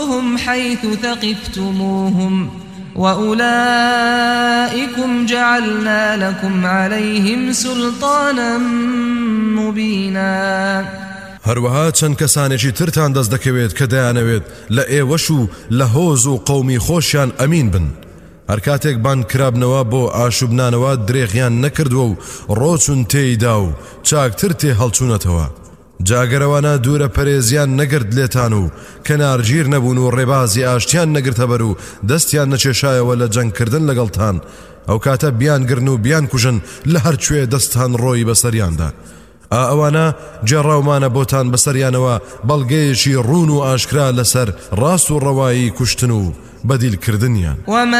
هم حيث ثقفتموهم وأولئكم جعلنا لكم عليهم سلطانا مبينا. هەروەها چەند کەسانێکی ترتان دەست دەکەوێت کە دەیانەوێت لە ئێوەش و لە هۆز و قەومی خۆشیان ئەمین بن. هەر کاتێک بان کرابنەوە بۆ ئاشوبنانەوە درێغیان نەکردووە و ڕۆچون تێیدا و چاکتر تێ هەڵچوونەتەوە. جاگەرەوانە دوورە پەرێزیان نەگرت لێتان و کەنارگیر نەبوون و ڕێبازی ئاشتیان نەگرتە بەر و دەستیان نەچێشایەوە لە جەنگکردن لەگەڵتان. ئەو کاتە بیان گرن و بیان کوژن لە هەرکوێ دەستان ڕۆی بەسەریاندا. ئەوانە جێڕاومانە بۆتان بەسەریانەوە بەڵگەیەکی ڕوون و ئاشکرا لەسەر ڕاست و ڕەوایی کوشتن و بەدیلکردنیان.